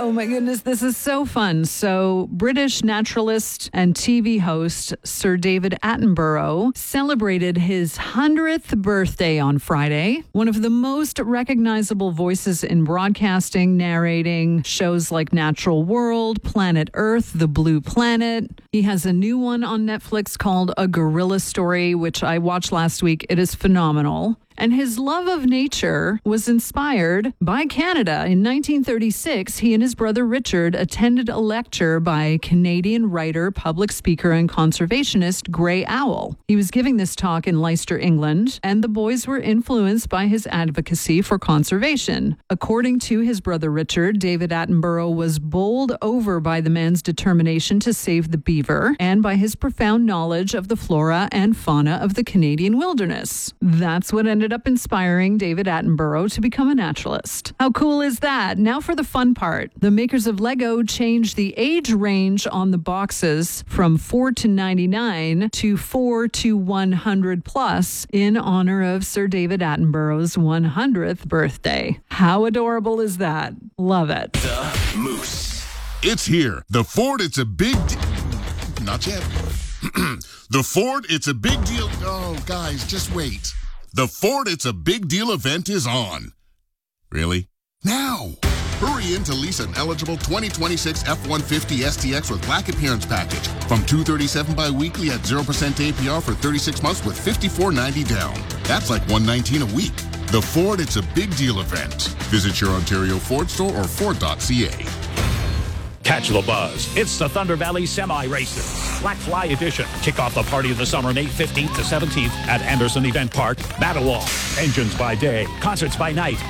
Oh my goodness, this is so fun. So, British naturalist and TV host Sir David Attenborough celebrated his 100th birthday on Friday. One of the most recognizable voices in broadcasting, narrating shows like Natural World, Planet Earth, The Blue Planet. He has a new one on Netflix called A Gorilla Story, which I watched last week. It is phenomenal. And his love of nature was inspired by Canada. In 1936, he and his brother Richard attended a lecture by Canadian writer, public speaker, and conservationist Grey Owl. He was giving this talk in Leicester, England, and the boys were influenced by his advocacy for conservation. According to his brother Richard, David Attenborough was bowled over by the man's determination to save the beaver and by his profound knowledge of the flora and fauna of the Canadian wilderness. That's what ended up inspiring David Attenborough to become a naturalist. How cool is that? Now for the fun part. The makers of Lego changed the age range on the boxes from 4 to 99 to 4 to 100 plus in honor of Sir David Attenborough's 100th birthday. How adorable is that? Love it. The Moose. It's here. The Ford, it's a big Not yet. The Ford, it's a big deal. Oh, guys, just wait. The Ford It's a Big Deal event is on. Really? Now! Hurry in to lease an eligible 2026 F-150 STX with Black Appearance Package from $237 bi-weekly at 0% APR for 36 months with $54.90 down. That's like $119 a week. The Ford It's a Big Deal event. Visit your Ontario Ford store or Ford.ca. Catch the buzz. It's the Thunder Valley Semi Races. Black Fly Edition. Kick off the party of the summer May 15th to 17th at Anderson Event Park, Mattawa. Engines by day, concerts by night.